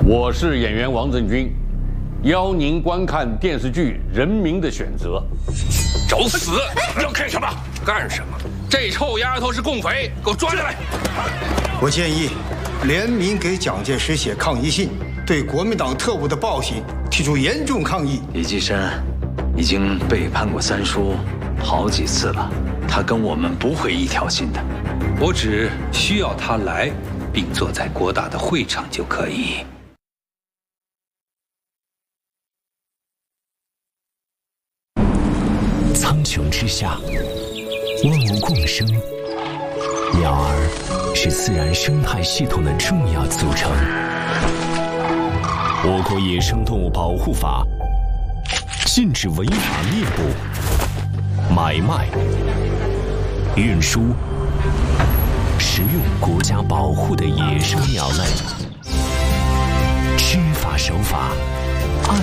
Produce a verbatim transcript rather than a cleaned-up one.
我是演员王振军，邀您观看电视剧《人民的选择》。 找死！要干什么？干什么？这臭丫头是共匪，给我抓下来！ 我建议，联名给蒋介石写抗议信，对国民党特务的暴行提出严重抗议。 李济深已经背叛过三叔好几次了，他跟我们不会一条心的。 我只需要他来，并坐在国大的会场就可以。 苍穹之下，万物共生，鸟儿是自然生态系统的重要组成。我国野生动物保护法禁止违法猎捕、买卖、运输、食用国家保护的野生鸟类，知法守法，